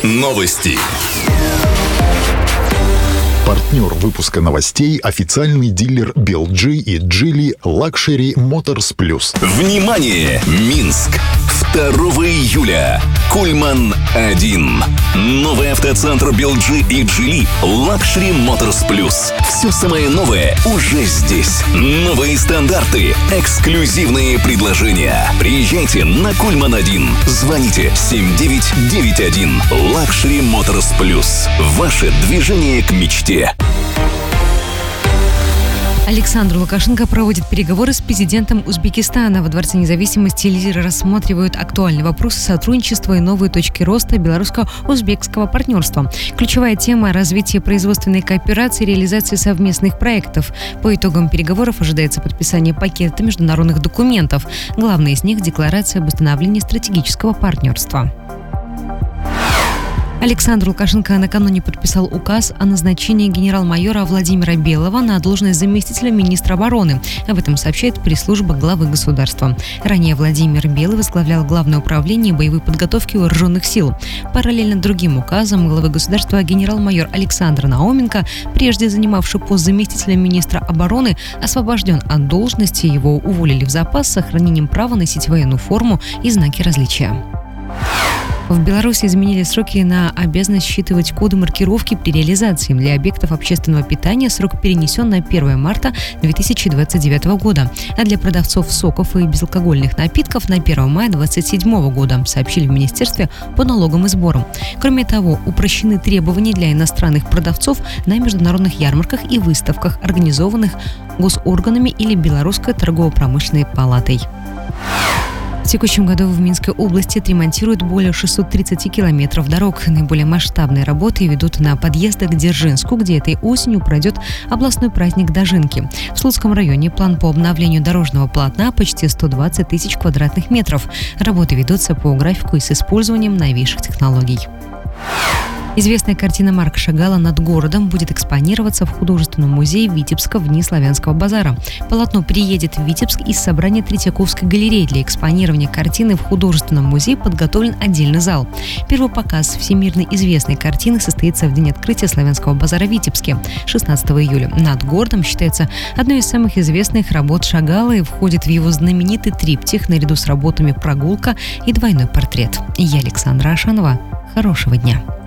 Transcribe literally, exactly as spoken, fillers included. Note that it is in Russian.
Новости. Партнер выпуска новостей – официальный дилер би эл джи и Geely Luxury Motors Plus. Внимание! Минск. второго июля. Кульман один. Новый автоцентр би эл джи и Geely Luxury Motors Plus. Все самое новое уже здесь. Новые стандарты, эксклюзивные предложения. Приезжайте на Кульман один. Звоните семь девять девять один. Luxury Motors Plus. Ваше движение к мечте. Александр Лукашенко проводит переговоры с президентом Узбекистана. Во Дворце независимости лидеры рассматривают актуальные вопросы сотрудничества и новые точки роста белорусско-узбекского партнерства. Ключевая тема – развитие производственной кооперации и реализации совместных проектов. По итогам переговоров ожидается подписание пакета международных документов. Главный из них – декларация об установлении стратегического партнерства. Александр Лукашенко накануне подписал указ о назначении генерал-майора Владимира Белого на должность заместителя министра обороны. Об этом сообщает пресс-служба главы государства. Ранее Владимир Белый возглавлял Главное управление боевой подготовки вооруженных сил. Параллельно другим указам главы государства генерал-майор Александр Науменко, прежде занимавший пост заместителя министра обороны, освобожден от должности. Его уволили в запас с сохранением права носить военную форму и знаки различия. В Беларуси изменили сроки на обязанность считывать коды маркировки при реализации. Для объектов общественного питания срок перенесен на первое марта две тысячи двадцать девятого года, а для продавцов соков и безалкогольных напитков на первое мая две тысячи двадцать седьмого года, сообщили в Министерстве по налогам и сборам. Кроме того, упрощены требования для иностранных продавцов на международных ярмарках и выставках, организованных госорганами или Белорусской торгово-промышленной палатой. В текущем году в Минской области отремонтируют более шестисот тридцати километров дорог. Наиболее масштабные работы ведут на подъездах к Дзержинску, где этой осенью пройдет областной праздник Дожинки. В Слуцком районе план по обновлению дорожного полотна почти сто двадцать тысяч квадратных метров. Работы ведутся по графику и с использованием новейших технологий. Известная картина Марка Шагала «Над городом» будет экспонироваться в художественном музее Витебска в дни Славянского базара. Полотно приедет в Витебск из собрания Третьяковской галереи. Для экспонирования картины в художественном музее подготовлен отдельный зал. Первый показ всемирно известной картины состоится в день открытия Славянского базара в Витебске, шестнадцатого июля. «Над городом» считается одной из самых известных работ Шагала и входит в его знаменитый триптих наряду с работами «Прогулка» и «Двойной портрет». Я Александра Ашанова. Хорошего дня.